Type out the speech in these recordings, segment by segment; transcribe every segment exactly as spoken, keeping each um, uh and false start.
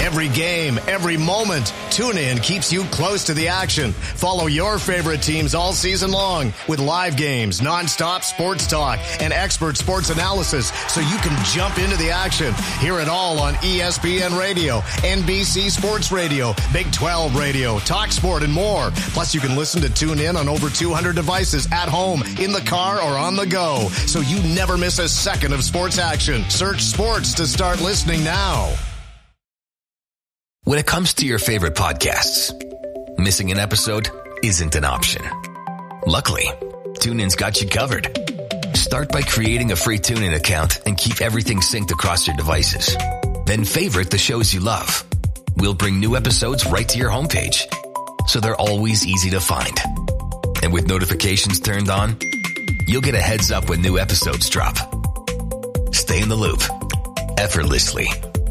Every game, every moment, TuneIn keeps you close to the action. Follow your favorite teams all season long with live games, nonstop sports talk, and expert sports analysis so you can jump into the action. Hear it all on E S P N Radio, N B C Sports Radio, Big twelve Radio, TalkSport, and more. Plus, you can listen to TuneIn on over two hundred devices at home, in the car, or on the go, so you never miss a second of sports action. Search sports to start listening now. When it comes to your favorite podcasts, missing an episode isn't an option. Luckily, TuneIn's got you covered. Start by creating a free TuneIn account and keep everything synced across your devices. Then favorite the shows you love. We'll bring new episodes right to your homepage, so they're always easy to find. And with notifications turned on, you'll get a heads up when new episodes drop. Stay in the loop, effortlessly.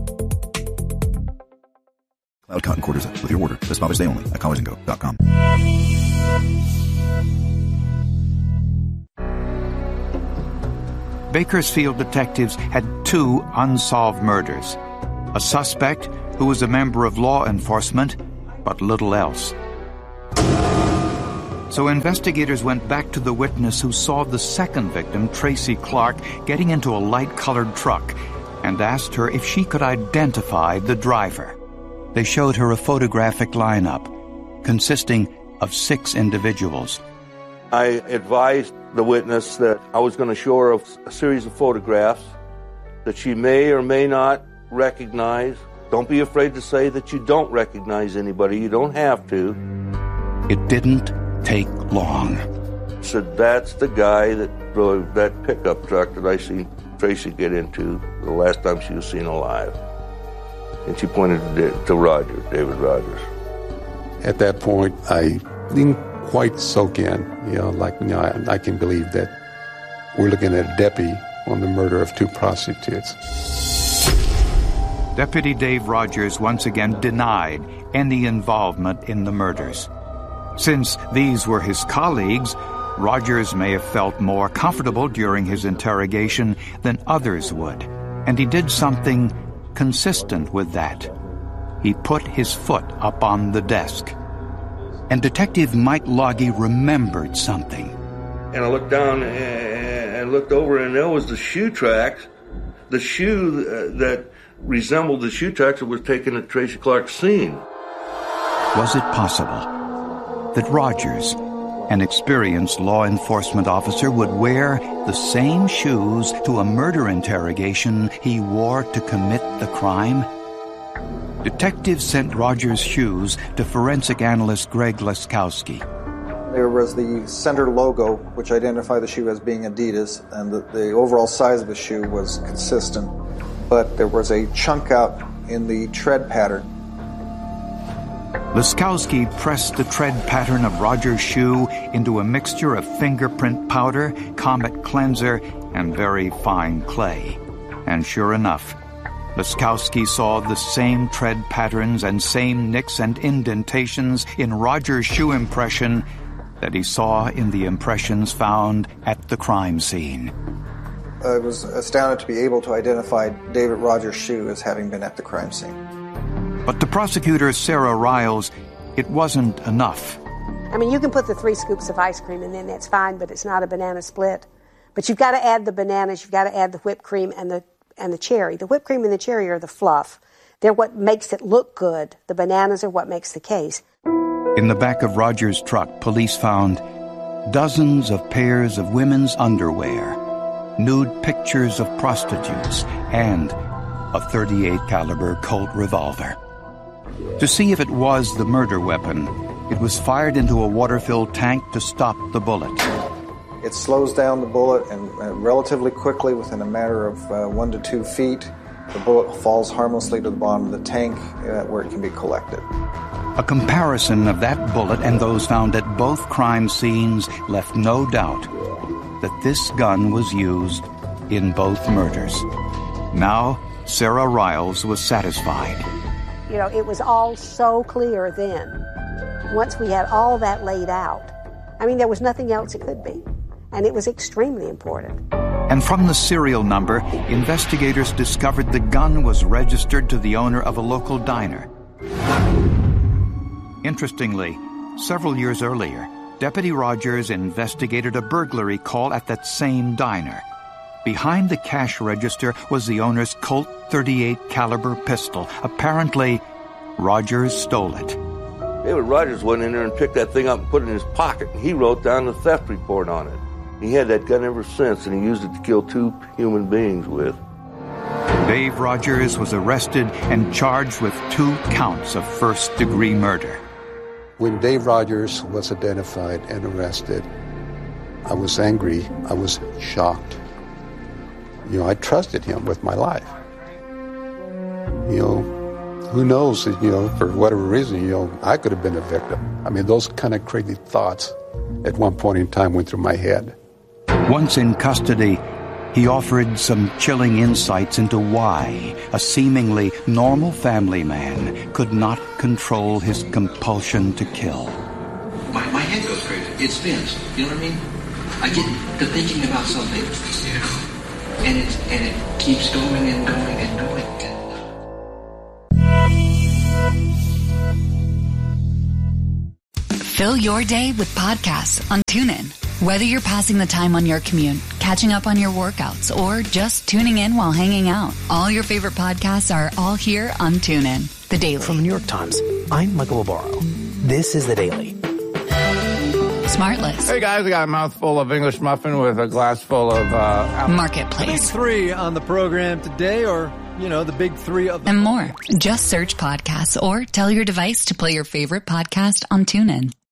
Cloud Cotton Quarters with your order this Father's Day only at college and go dot com. Bakersfield detectives had two unsolved murders. A suspect who was a member of law enforcement, but little else. So investigators went back to the witness who saw the second victim, Tracy Clark, getting into a light-colored truck and asked her if she could identify the driver. They showed her a photographic lineup consisting of six individuals. I advised the witness that I was going to show her a series of photographs that she may or may not recognize. Don't be afraid to say that you don't recognize anybody. You don't have to. It didn't take long. So that's the guy that drove that pickup truck that I seen Tracy get into the last time she was seen alive. And she pointed to, to Roger, David Rogers. At that point, I didn't quite soak in, you know, like, you know, I, I can believe that we're looking at a deputy on the murder of two prostitutes. Deputy Dave Rogers once again denied any involvement in the murders. Since these were his colleagues, Rogers may have felt more comfortable during his interrogation than others would, and he did something consistent with that. He put his foot up on the desk. And Detective Mike Loggy remembered something. And I looked down and looked over, and there was the shoe tracks, the shoe that resembled the shoe tracks that was taken at Tracy Clark's scene. Was it possible that Rogers, an experienced law enforcement officer, would wear the same shoes to a murder interrogation he wore to commit the crime? Detectives sent Rogers' shoes to forensic analyst Greg Laskowski. There was the center logo, which identified the shoe as being Adidas, and the, the overall size of the shoe was consistent, but there was a chunk out in the tread pattern. Laskowski pressed the tread pattern of Rogers' shoe into a mixture of fingerprint powder, Comet cleanser, and very fine clay. And sure enough, Laskowski saw the same tread patterns and same nicks and indentations in Rogers' shoe impression that he saw in the impressions found at the crime scene. I was astounded to be able to identify David Rogers' shoe as having been at the crime scene. But to prosecutor Sarah Riles, it wasn't enough. I mean, you can put the three scoops of ice cream in there, and that's fine, but it's not a banana split. But you've got to add the bananas, you've got to add the whipped cream and the and the cherry. The whipped cream and the cherry are the fluff. They're what makes it look good. The bananas are what makes the case. In the back of Rogers' truck, police found dozens of pairs of women's underwear, nude pictures of prostitutes, and a thirty-eight caliber Colt revolver. To see if it was the murder weapon, it was fired into a water-filled tank to stop the bullet. It slows down the bullet, and uh, relatively quickly, within a matter of uh, one to two feet, the bullet falls harmlessly to the bottom of the tank uh, where it can be collected. A comparison of that bullet and those found at both crime scenes left no doubt that this gun was used in both murders. Now, Sarah Riles was satisfied. You know, it was all so clear then. Once we had all that laid out, I mean, there was nothing else it could be. And it was extremely important. And from the serial number, investigators discovered the gun was registered to the owner of a local diner. Interestingly, several years earlier, Deputy Rogers investigated a burglary call at that same diner. Behind the cash register was the owner's Colt thirty-eight caliber pistol. Apparently, Rogers stole it. David Rogers went in there and picked that thing up and put it in his pocket, and he wrote down the theft report on it. He had that gun ever since, and he used it to kill two human beings with. Dave Rogers was arrested and charged with two counts of first-degree murder. When Dave Rogers was identified and arrested, I was angry. I was shocked. You know, I trusted him with my life. You know, who knows, you know, for whatever reason, you know, I could have been a victim. I mean, those kind of crazy thoughts at one point in time went through my head. Once in custody, he offered some chilling insights into why a seemingly normal family man could not control his compulsion to kill. My, my head goes crazy. It spins. You know what I mean? I get to thinking about something, you know, and it, and it keeps going and going and going. Fill your day with podcasts on TuneIn. Whether you're passing the time on your commute, catching up on your workouts, or just tuning in while hanging out, all your favorite podcasts are all here on TuneIn. The Daily. From the New York Times, I'm Michael Obaro. This is The Daily. Smartless. Hey guys, I got a mouthful of English muffin with a glass full of uh, Marketplace. The big three on the program today, or, you know, the big three of the... And more. Just search podcasts or tell your device to play your favorite podcast on TuneIn.